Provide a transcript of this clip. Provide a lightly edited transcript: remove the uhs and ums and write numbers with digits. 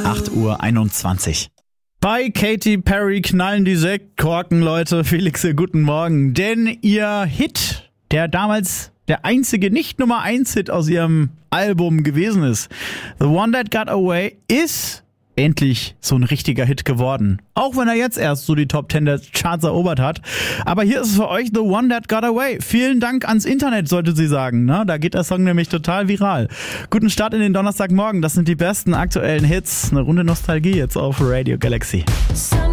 8:21 Uhr. Bei Katy Perry knallen die Sektkorken, Leute. Felix, guten Morgen. Denn ihr Hit, der damals der einzige Nicht-Nummer-1-Hit aus ihrem Album gewesen ist, The One That Got Away, ist endlich so ein richtiger Hit geworden. Auch wenn er jetzt erst so die Top 10 der Charts erobert hat. Aber hier ist es für euch The One That Got Away. Vielen Dank ans Internet, sollte sie sagen. Ne? Da geht der Song nämlich total viral. Guten Start in den Donnerstagmorgen. Das sind die besten aktuellen Hits. Eine Runde Nostalgie jetzt auf Radio Galaxy.